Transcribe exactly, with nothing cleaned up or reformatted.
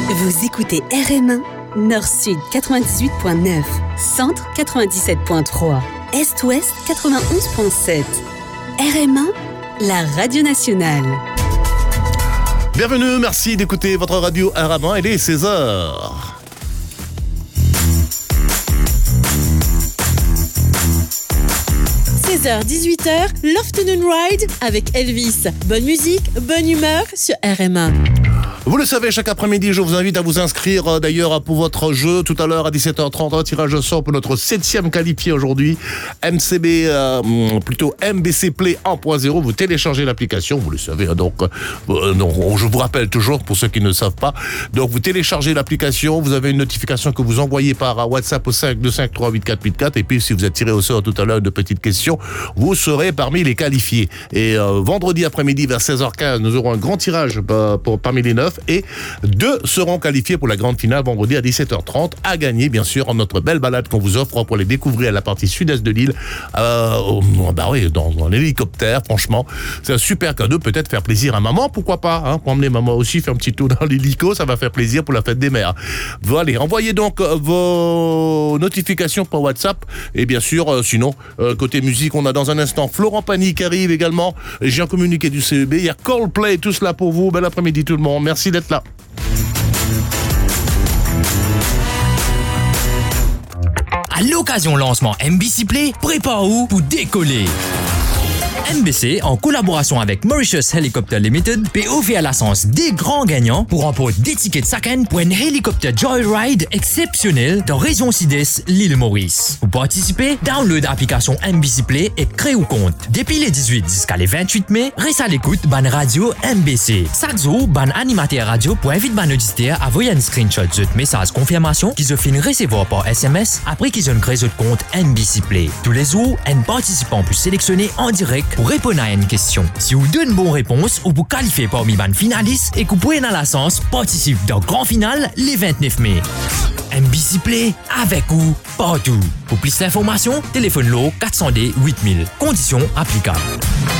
Vous écoutez R M un, Nord-Sud quatre-vingt-dix-huit point neuf, Centre quatre-vingt-dix-sept point trois, Est-Ouest quatre-vingt-onze point sept. R M un, la radio nationale. Bienvenue, merci d'écouter votre radio R M un, il est seize heures. seize heures dix-huit heures, l'Afternoon Ride avec Elvis. Bonne musique, bonne humeur sur R M un. Vous le savez, chaque après-midi, je vous invite à vous inscrire euh, d'ailleurs pour votre jeu. Tout à l'heure, à dix-sept heures trente, un tirage au sort pour notre septième qualifié aujourd'hui. M C B, euh, plutôt M B C Play un point zéro. Vous téléchargez l'application, vous le savez. Donc, euh, non, je vous rappelle toujours, pour ceux qui ne savent pas. Donc, vous téléchargez l'application. Vous avez une notification que vous envoyez par WhatsApp au cinq deux cinq trois huit quatre huit quatre. Et puis, si vous êtes tiré au sort tout à l'heure de petites questions, vous serez parmi les qualifiés. Et euh, vendredi après-midi, vers seize heures quinze, nous aurons un grand tirage euh, pour, parmi les neuf. Et deux seront qualifiés pour la grande finale vendredi à dix-sept heures trente, à gagner bien sûr en notre belle balade qu'on vous offre pour les découvrir à la partie sud-est de l'île, euh, bah oui, dans, dans un hélicoptère. Franchement, c'est un super cadeau, peut-être faire plaisir à maman, pourquoi pas, hein, pour emmener maman aussi faire un petit tour dans l'hélico, ça va faire plaisir pour la fête des mères. Voilà, envoyez donc vos notifications par WhatsApp, et bien sûr, euh, sinon, euh, côté musique, on a dans un instant Florent Pagny qui arrive également, j'ai un communiqué du C E B, il y a Coldplay, tout cela pour vous, bel après-midi tout le monde, merci d'être là. À l'occasion lancement M B C Play, prépare-vous pour décoller. M B C, en collaboration avec Mauritius Helicopter Limited, peut offrir la chance des grands gagnants pour remporter des tickets de chacun pour un hélicoptère Joyride exceptionnel dans région sud-est, l'île Maurice. Pour participer, download l'application M B C Play et créez un compte. Depuis les dix-huit jusqu'à les vingt-huit mai, reste à l'écoute ban radio M B C. Chaque jour, ban animateur radio pour inviter ban auditeur à envoyer un screenshot de message confirmation qu'ils ont fini recevoir par S M S après qu'ils ont créé votre compte M B C Play. Tous les jours, un participant peut sélectionner en direct pour répondre à une question. Si vous donnez une bonne réponse ou vous qualifiez parmi les finalistes et que vous pouvez dans la sens participer dans le grand final les vingt-neuf mai. M B C Play avec vous partout. Pour plus d'informations, téléphone-le quatre cents D huit mille. Conditions applicables.